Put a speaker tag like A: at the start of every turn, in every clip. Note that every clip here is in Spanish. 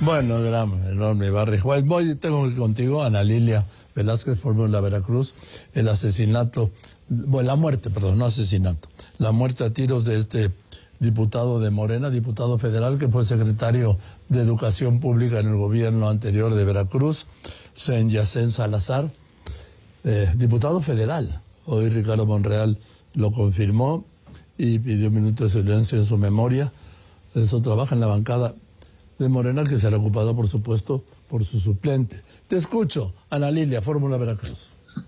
A: Bueno, gran, enorme Barry White. Tengo contigo, Ana Lilia Velázquez, Fórmula Veracruz, el asesinato, bueno, la muerte, perdón, no asesinato, la muerte a tiros de este diputado de Morena, diputado federal, que fue secretario de Educación Pública en el gobierno anterior de Veracruz, Yacén Salazar, diputado federal. Hoy Ricardo Monreal lo confirmó y pidió un minuto de silencio en su memoria. Eso trabaja en la bancada de Morena, que será ocupado, por supuesto, por su suplente. Te escucho, Ana Lilia, Fórmula Veracruz.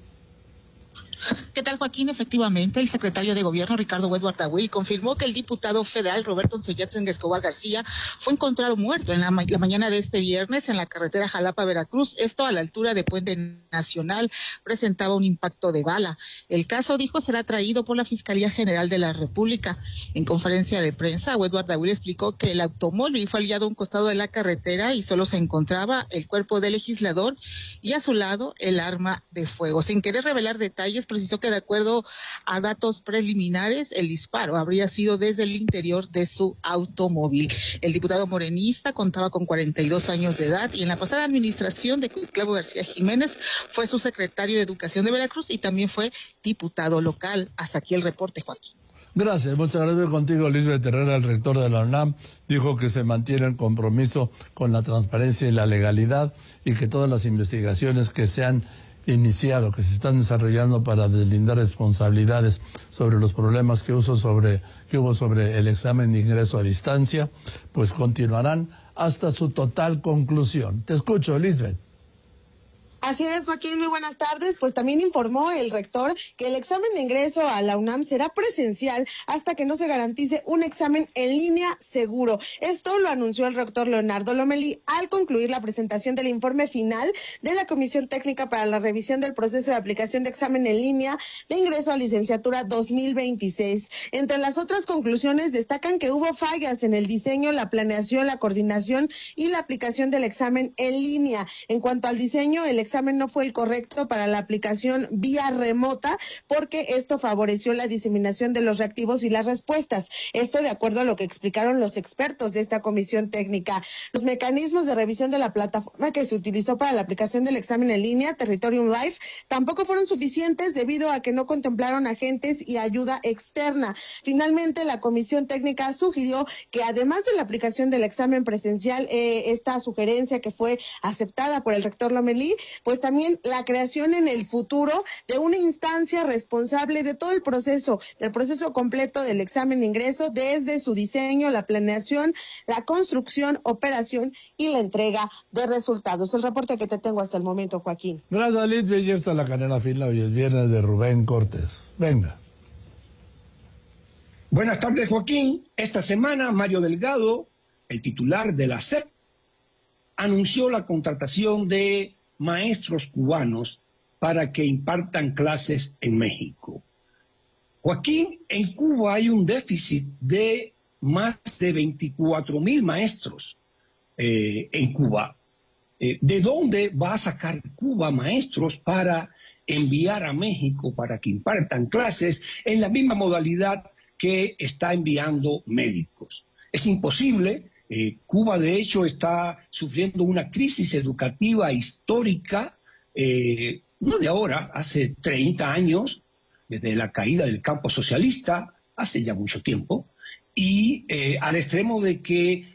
B: ¿Qué tal, Joaquín? Efectivamente, el secretario de Gobierno, Ricardo Wedward Tawil, confirmó que el diputado federal Roberto Seyatzen Escobar García fue encontrado muerto en la mañana de este viernes en la carretera Jalapa-Veracruz. Esto a la altura de Puente Nacional presentaba un impacto de bala. El caso, dijo, será traído por la Fiscalía General de la República. En conferencia de prensa, Wedward Tawil explicó que el automóvil fue hallado a un costado de la carretera y solo se encontraba el cuerpo del legislador y a su lado el arma de fuego. Sin querer revelar detalles, precisó que de acuerdo a datos preliminares, el disparo habría sido desde el interior de su automóvil. El diputado morenista contaba con 42 años de edad y en la pasada administración de Claudio García Jiménez fue subsecretario de Educación de Veracruz y también fue diputado local. Hasta aquí el reporte, Joaquín.
A: Gracias, muchas gracias contigo, Lisbeth Herrera, el rector de la UNAM, dijo que se mantiene el compromiso con la transparencia y la legalidad y que todas las investigaciones que se han iniciado, que se están desarrollando para deslindar responsabilidades sobre los problemas que hubo sobre el examen de ingreso a distancia, pues continuarán hasta su total conclusión. Te escucho, Lisbeth.
C: Así es, Joaquín, muy buenas tardes. Pues también informó el rector que el examen de ingreso a la UNAM será presencial hasta que no se garantice un examen en línea seguro. Esto lo anunció el rector Leonardo Lomelí al concluir la presentación del informe final de la Comisión Técnica para la Revisión del Proceso de Aplicación de Examen en Línea de Ingreso a Licenciatura 2026. Entre las otras conclusiones destacan que hubo fallas en el diseño, la planeación, la coordinación y la aplicación del examen en línea. En cuanto al diseño, el examen no fue el correcto para la aplicación vía remota porque esto favoreció la diseminación de los reactivos y las respuestas. Esto de acuerdo a lo que explicaron los expertos de esta comisión técnica. Los mecanismos de revisión de la plataforma que se utilizó para la aplicación del examen en línea, Territorium Live, tampoco fueron suficientes debido a que no contemplaron agentes y ayuda externa. Finalmente, la comisión técnica sugirió que además de la aplicación del examen presencial, esta sugerencia que fue aceptada por el rector Lomelí, pues también la creación en el futuro de una instancia responsable de todo el proceso, del proceso completo del examen de ingreso, desde su diseño, la planeación, la construcción, operación y la entrega de resultados. El reporte que te tengo hasta el momento, Joaquín.
A: Gracias, Liz. Ya está la canela fina. Hoy es viernes de Rubén Cortés. Venga.
D: Buenas tardes, Joaquín. Esta semana, Mario Delgado, el titular de la SEP, anunció la contratación de maestros cubanos para que impartan clases en México. Joaquín, en Cuba hay un déficit de más de 24,000 maestros en Cuba. ¿De dónde va a sacar Cuba maestros para enviar a México para que impartan clases en la misma modalidad que está enviando médicos? Es imposible. Cuba, de hecho, está sufriendo una crisis educativa histórica, no de ahora, hace 30 años, desde la caída del campo socialista, hace ya mucho tiempo, y al extremo de que